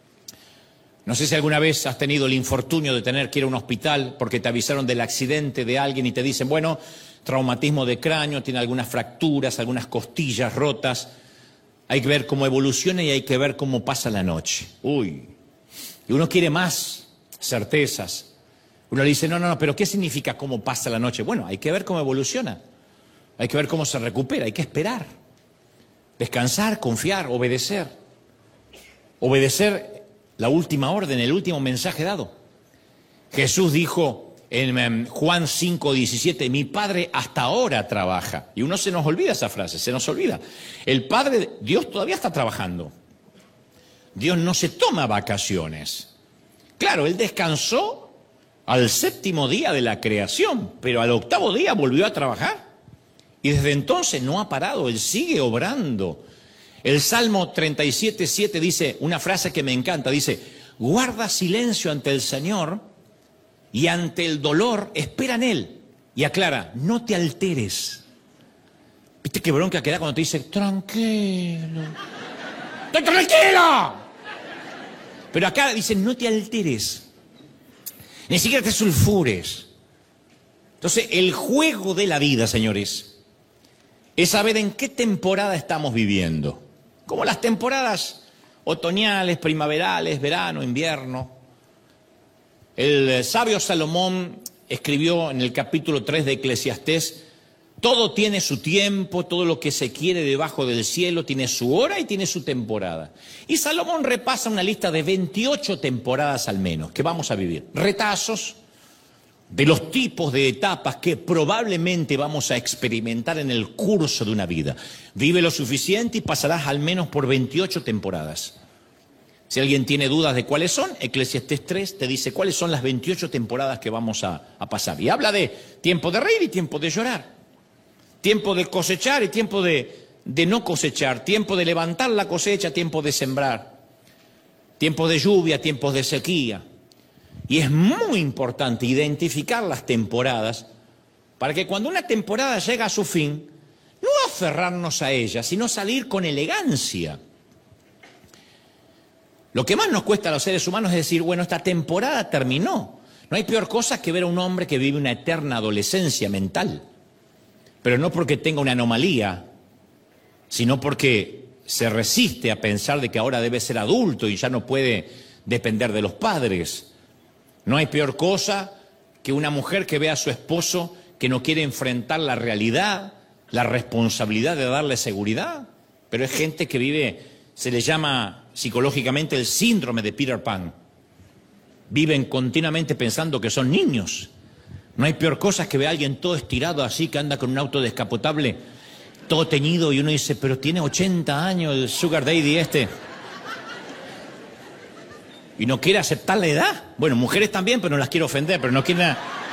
[SPEAKER 3] No sé si alguna vez has tenido el infortunio de tener que ir a un hospital porque te avisaron del accidente de alguien y te dicen, bueno, traumatismo de cráneo, tiene algunas fracturas, algunas costillas rotas. Hay que ver cómo evoluciona y hay que ver cómo pasa la noche. Uy, y uno quiere más certezas. Uno le dice, no, no, no, pero ¿qué significa cómo pasa la noche? Bueno, hay que ver cómo evoluciona. Hay que ver cómo se recupera, hay que esperar. Descansar, confiar, obedecer. Obedecer la última orden, el último mensaje dado. Jesús dijo en Juan cinco diecisiete, mi Padre hasta ahora trabaja. Y uno se nos olvida esa frase, se nos olvida. El Padre, Dios todavía está trabajando. Dios no se toma vacaciones. Claro, Él descansó al séptimo día de la creación, pero al octavo día volvió a trabajar. Y desde entonces no ha parado, Él sigue obrando. El Salmo treinta y siete siete dice una frase que me encanta, dice, guarda silencio ante el Señor y ante el dolor espera en Él. Y aclara, no te alteres. ¿Viste qué bronca que da cuando te dice, tranquilo? ¡Estoy tranquilo! Pero acá dice, no te alteres. Ni siquiera te sulfures. Entonces, el juego de la vida, señores, es saber en qué temporada estamos viviendo. Como las temporadas otoñales, primaverales, verano, invierno. El sabio Salomón escribió en el capítulo tres de Eclesiastés, todo tiene su tiempo, todo lo que se quiere debajo del cielo tiene su hora y tiene su temporada. Y Salomón repasa una lista de veintiocho temporadas al menos que vamos a vivir. Retazos de los tipos de etapas que probablemente vamos a experimentar en el curso de una vida. Vive lo suficiente y pasarás al menos por veintiocho temporadas. Si alguien tiene dudas de cuáles son, Eclesiastés tres te dice cuáles son las veintiocho temporadas que vamos a, a pasar. Y habla de tiempo de reír y tiempo de llorar. Tiempo de cosechar y tiempo de, de no cosechar. Tiempo de levantar la cosecha, tiempo de sembrar. Tiempo de lluvia, tiempos de sequía. Y es muy importante identificar las temporadas para que cuando una temporada llega a su fin, no aferrarnos a ella, sino salir con elegancia. Lo que más nos cuesta a los seres humanos es decir, bueno, esta temporada terminó. No hay peor cosa que ver a un hombre que vive una eterna adolescencia mental. Pero no porque tenga una anomalía, sino porque se resiste a pensar de que ahora debe ser adulto y ya no puede depender de los padres. No hay peor cosa que una mujer que ve a su esposo que no quiere enfrentar la realidad, la responsabilidad de darle seguridad. Pero es gente que vive, se le llama psicológicamente el síndrome de Peter Pan. Viven continuamente pensando que son niños. No hay peor cosa que ver a alguien todo estirado así, que anda con un auto descapotable, todo teñido, y uno dice, pero tiene ochenta años el Sugar Daddy este. Y no quiere aceptar la edad. Bueno, mujeres también, pero no las quiero ofender, pero no quieren...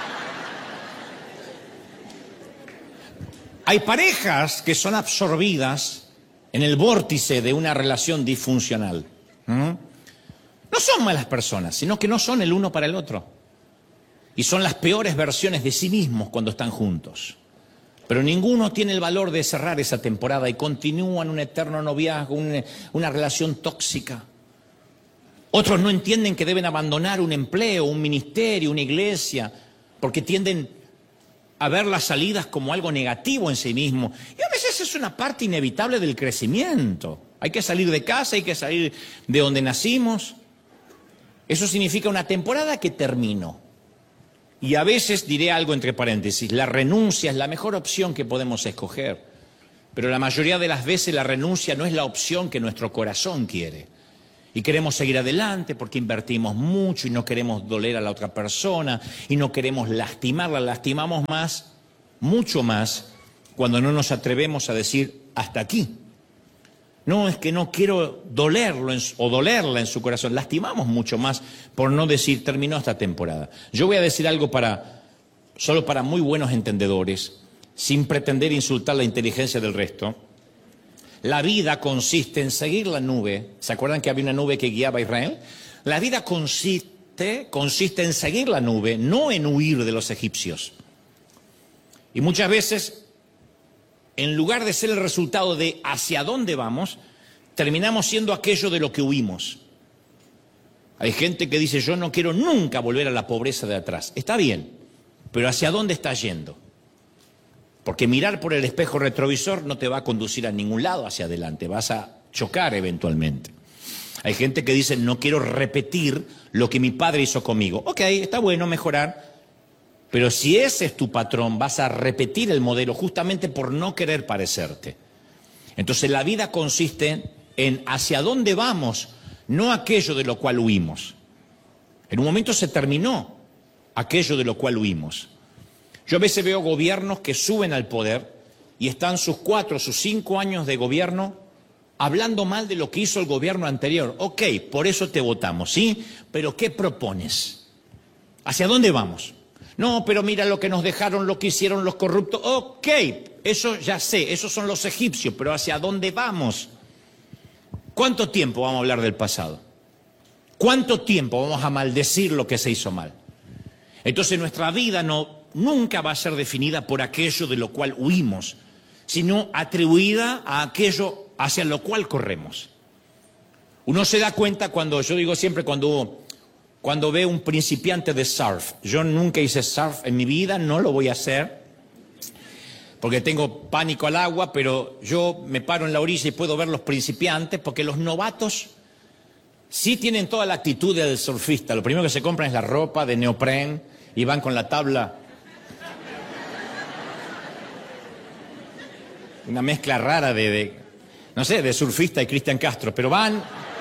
[SPEAKER 3] Hay parejas que son absorbidas en el vórtice de una relación disfuncional. ¿Mm? No son malas personas, sino que no son el uno para el otro. Y son las peores versiones de sí mismos cuando están juntos. Pero ninguno tiene el valor de cerrar esa temporada y continúan un eterno noviazgo, una, una relación tóxica. Otros no entienden que deben abandonar un empleo, un ministerio, una iglesia, porque tienden a ver las salidas como algo negativo en sí mismo. Y a veces es una parte inevitable del crecimiento. Hay que salir de casa, hay que salir de donde nacimos. Eso significa una temporada que terminó. Y a veces diré algo entre paréntesis, la renuncia es la mejor opción que podemos escoger. Pero la mayoría de las veces la renuncia no es la opción que nuestro corazón quiere. Y queremos seguir adelante porque invertimos mucho y no queremos doler a la otra persona y no queremos lastimarla. Lastimamos más, mucho más, cuando no nos atrevemos a decir hasta aquí. No, es que no quiero dolerlo en, o dolerla en su corazón. Lastimamos mucho más por no decir terminó esta temporada. Yo voy a decir algo para, solo para muy buenos entendedores, sin pretender insultar la inteligencia del resto. La vida consiste en seguir la nube. ¿Se acuerdan que había una nube que guiaba a Israel? La vida consiste, consiste en seguir la nube, no en huir de los egipcios. Y muchas veces, en lugar de ser el resultado de hacia dónde vamos, terminamos siendo aquello de lo que huimos. Hay gente que dice, yo no quiero nunca volver a la pobreza de atrás. Está bien, pero ¿hacia dónde estás yendo? Porque mirar por el espejo retrovisor no te va a conducir a ningún lado hacia adelante, vas a chocar eventualmente. Hay gente que dice, no quiero repetir lo que mi padre hizo conmigo. Ok, está bueno mejorar, pero si ese es tu patrón, vas a repetir el modelo justamente por no querer parecerte. Entonces la vida consiste en hacia dónde vamos, no aquello de lo cual huimos. En un momento se terminó aquello de lo cual huimos. Yo a veces veo gobiernos que suben al poder y están sus cuatro, sus cinco años de gobierno hablando mal de lo que hizo el gobierno anterior. Ok, por eso te votamos, ¿sí? Pero ¿qué propones? ¿Hacia dónde vamos? No, pero mira lo que nos dejaron, lo que hicieron los corruptos. Ok, eso ya sé, esos son los egipcios, pero ¿hacia dónde vamos? ¿Cuánto tiempo vamos a hablar del pasado? ¿Cuánto tiempo vamos a maldecir lo que se hizo mal? Entonces nuestra vida no... nunca va a ser definida por aquello de lo cual huimos, sino atribuida a aquello hacia lo cual corremos. Uno se da cuenta cuando, yo digo siempre cuando, cuando ve un principiante de surf. Yo nunca hice surf en mi vida, no lo voy a hacer, porque tengo pánico al agua, pero yo me paro en la orilla y puedo ver los principiantes, porque los novatos sí tienen toda la actitud del surfista. Lo primero que se compran es la ropa de neopren y van con la tabla. Una mezcla rara de, de, no sé, de surfista y Cristian Castro, pero van...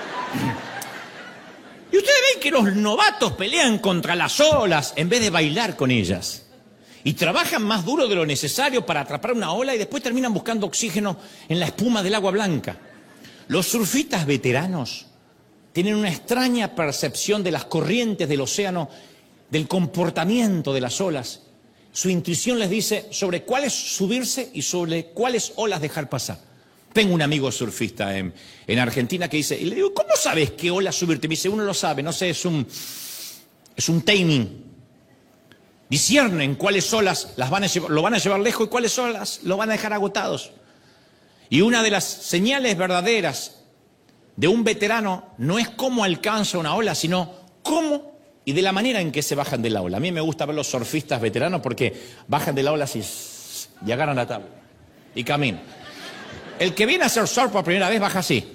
[SPEAKER 3] Y ustedes ven que los novatos pelean contra las olas en vez de bailar con ellas. Y trabajan más duro de lo necesario para atrapar una ola y después terminan buscando oxígeno en la espuma del agua blanca. Los surfistas veteranos tienen una extraña percepción de las corrientes del océano, del comportamiento de las olas. Su intuición les dice sobre cuáles subirse y sobre cuáles olas dejar pasar. Tengo un amigo surfista en, en Argentina que dice, y le digo, ¿cómo sabes qué ola subirte? Me dice, uno lo sabe, no sé, es un, es un timing. Disciernen cuáles olas las van a llevar, lo van a llevar lejos y cuáles olas lo van a dejar agotados. Y una de las señales verdaderas de un veterano no es cómo alcanza una ola, sino cómo y de la manera en que se bajan de la ola. A mí me gusta ver los surfistas veteranos porque bajan de la ola así y agarran la tabla y caminan. El que viene a hacer surf por primera vez baja así.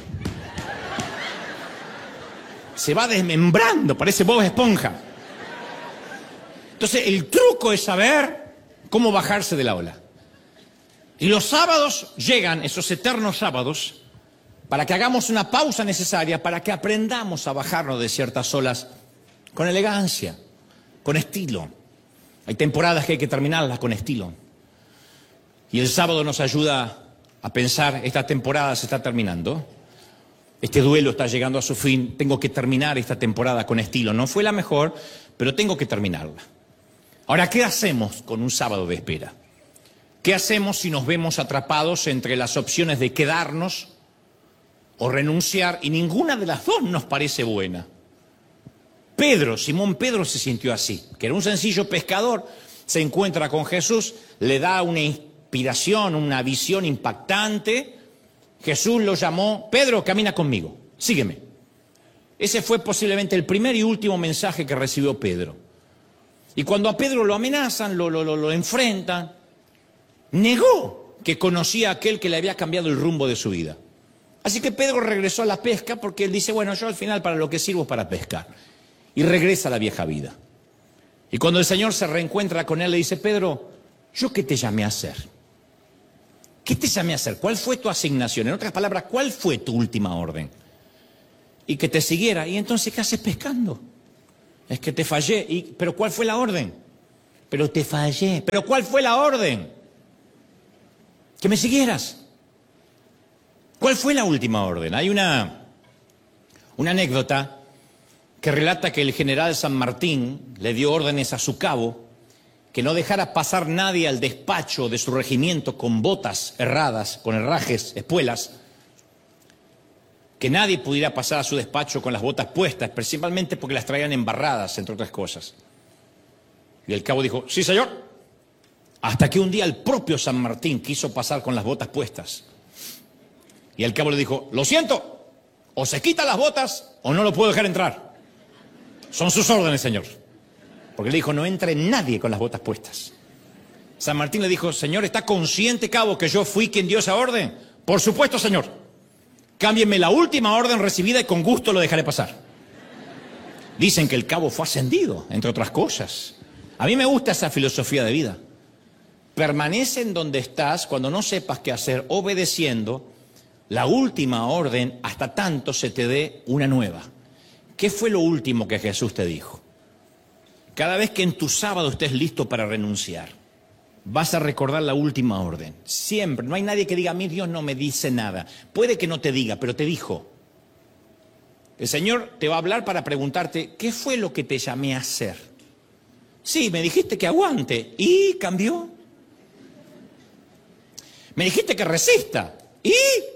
[SPEAKER 3] Se va desmembrando, parece Bob Esponja. Entonces el truco es saber cómo bajarse de la ola. Y los sábados llegan, esos eternos sábados, para que hagamos una pausa necesaria, para que aprendamos a bajarnos de ciertas olas con elegancia, con estilo. Hay temporadas que hay que terminarlas con estilo. Y el sábado nos ayuda a pensar, esta temporada se está terminando. Este duelo está llegando a su fin. Tengo que terminar esta temporada con estilo. No fue la mejor, pero tengo que terminarla. Ahora, ¿qué hacemos con un sábado de espera? ¿Qué hacemos si nos vemos atrapados entre las opciones de quedarnos o renunciar y ninguna de las dos nos parece buena? Pedro, Simón Pedro se sintió así, que era un sencillo pescador, se encuentra con Jesús, le da una inspiración, una visión impactante. Jesús lo llamó, Pedro, camina conmigo, sígueme. Ese fue posiblemente el primer y último mensaje que recibió Pedro. Y cuando a Pedro lo amenazan, lo, lo, lo, lo enfrentan, negó que conocía a aquel que le había cambiado el rumbo de su vida. Así que Pedro regresó a la pesca porque él dice, bueno, yo al final para lo que sirvo es para pescar. Y regresa a la vieja vida. Y cuando el Señor se reencuentra con él, le dice, Pedro, ¿yo qué te llamé a hacer? ¿Qué te llamé a hacer? ¿Cuál fue tu asignación? En otras palabras, ¿cuál fue tu última orden? Y que te siguiera. ¿Y entonces qué haces pescando? Es que te fallé. Y, ¿pero cuál fue la orden? Pero te fallé. ¿Pero cuál fue la orden? Que me siguieras. ¿Cuál fue la última orden? Hay una, una anécdota que relata que el general San Martín le dio órdenes a su cabo que no dejara pasar nadie al despacho de su regimiento con botas erradas, con herrajes, espuelas, que nadie pudiera pasar a su despacho con las botas puestas, principalmente porque las traían embarradas, entre otras cosas. Y el cabo dijo, sí señor, hasta que un día el propio San Martín quiso pasar con las botas puestas. Y el cabo le dijo, lo siento, o se quita las botas o no lo puedo dejar entrar. Son sus órdenes, señor. Porque le dijo, no entre nadie con las botas puestas. San Martín le dijo, señor, ¿está consciente, cabo, que yo fui quien dio esa orden? Por supuesto, señor. Cámbienme la última orden recibida y con gusto lo dejaré pasar. Dicen que el cabo fue ascendido, entre otras cosas. A mí me gusta esa filosofía de vida. Permanece en donde estás cuando no sepas qué hacer, obedeciendo la última orden hasta tanto se te dé una nueva. ¿Qué fue lo último que Jesús te dijo? Cada vez que en tu sábado estés listo para renunciar, vas a recordar la última orden. Siempre. No hay nadie que diga, a mí Dios no me dice nada. Puede que no te diga, pero te dijo. El Señor te va a hablar para preguntarte, ¿qué fue lo que te llamé a hacer? Sí, me dijiste que aguante. ¿Y cambió? Me dijiste que resista. ¿Y?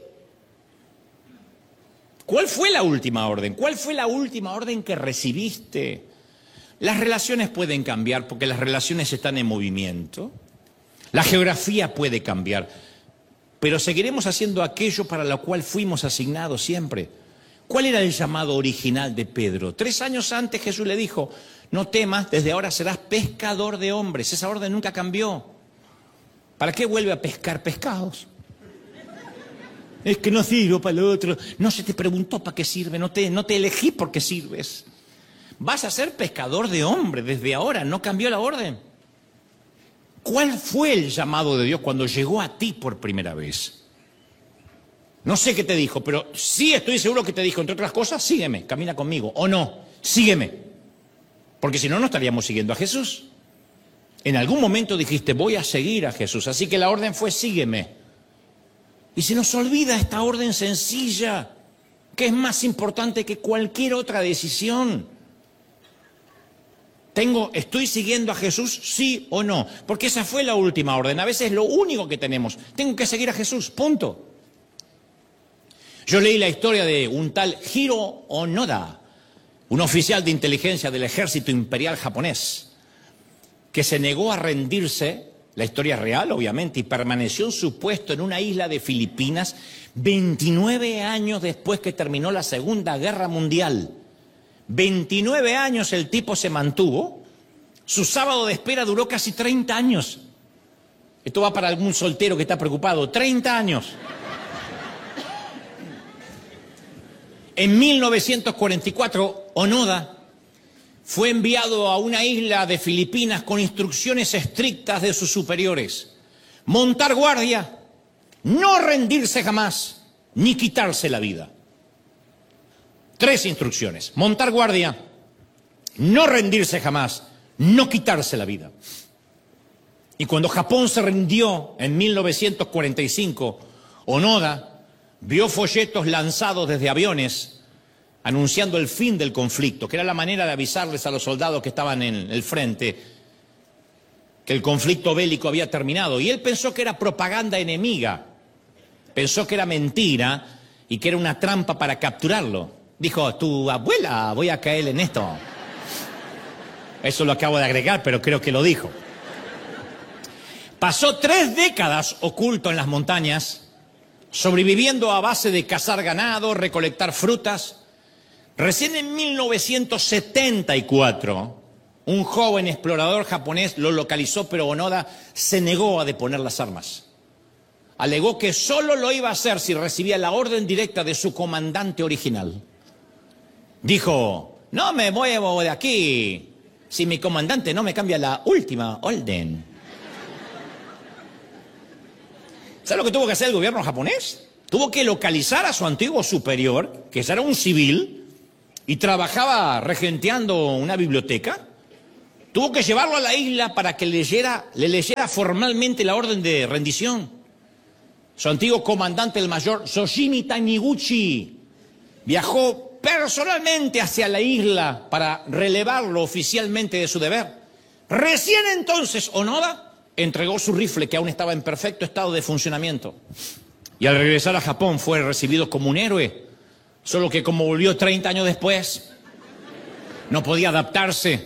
[SPEAKER 3] ¿Cuál fue la última orden? ¿Cuál fue la última orden que recibiste? Las relaciones pueden cambiar porque las relaciones están en movimiento. La geografía puede cambiar, pero seguiremos haciendo aquello para lo cual fuimos asignados siempre. ¿Cuál era el llamado original de Pedro? Tres años antes Jesús le dijo, no temas, desde ahora serás pescador de hombres. Esa orden nunca cambió. ¿Para qué vuelve a pescar pescados? Es que no sirvo para lo otro. No se te preguntó para qué sirve, no te, no te elegí por qué sirves. Vas a ser pescador de hombres desde ahora, no cambió la orden. ¿Cuál fue el llamado de Dios cuando llegó a ti por primera vez? No sé qué te dijo, pero sí estoy seguro que te dijo, entre otras cosas, sígueme, camina conmigo, o no, sígueme. Porque si no, no estaríamos siguiendo a Jesús. En algún momento dijiste, voy a seguir a Jesús, así que la orden fue, sígueme. Y se nos olvida esta orden sencilla, que es más importante que cualquier otra decisión. Tengo, ¿estoy siguiendo a Jesús? ¿Sí o no? Porque esa fue la última orden. A veces es lo único que tenemos. Tengo que seguir a Jesús, punto. Yo leí la historia de un tal Hiro Onoda, un oficial de inteligencia del ejército imperial japonés, que se negó a rendirse, la historia es real obviamente, y permaneció en su puesto en una isla de Filipinas veintinueve años después que terminó la Segunda Guerra Mundial. veintinueve años el tipo se mantuvo, su sábado de espera duró casi treinta años. Esto va para algún soltero que está preocupado, treinta años. En mil novecientos cuarenta y cuatro, Onoda fue enviado a una isla de Filipinas con instrucciones estrictas de sus superiores. Montar guardia, no rendirse jamás, ni quitarse la vida. Tres instrucciones. Montar guardia, no rendirse jamás, no quitarse la vida. Y cuando Japón se rindió en mil novecientos cuarenta y cinco, Onoda vio folletos lanzados desde aviones anunciando el fin del conflicto, que era la manera de avisarles a los soldados que estaban en el frente que el conflicto bélico había terminado. Y él pensó que era propaganda enemiga, pensó que era mentira y que era una trampa para capturarlo. Dijo, tu abuela, voy a caer en esto. Eso lo acabo de agregar, pero creo que lo dijo. Pasó tres décadas oculto en las montañas, sobreviviendo a base de cazar ganado, recolectar frutas. Recién en mil novecientos setenta y cuatro un joven explorador japonés lo localizó, pero Onoda se negó a deponer las armas. Alegó que solo lo iba a hacer si recibía la orden directa de su comandante original. Dijo, no me muevo de aquí si mi comandante no me cambia la última orden. ¿Sabe lo que tuvo que hacer el gobierno japonés? Tuvo que localizar a su antiguo superior, que era un civil, y trabajaba regenteando una biblioteca. Tuvo que llevarlo a la isla para que leyera, le leyera formalmente la orden de rendición. Su antiguo comandante, el mayor Yoshimi Taniguchi, viajó personalmente hacia la isla para relevarlo oficialmente de su deber. Recién entonces Onoda entregó su rifle, que aún estaba en perfecto estado de funcionamiento. Y al regresar a Japón fue recibido como un héroe, solo que como volvió treinta años después, no podía adaptarse